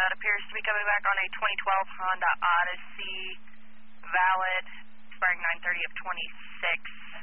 It appears to be coming back on a 2012 Honda Odyssey, valid, expiring 9/30 of 26.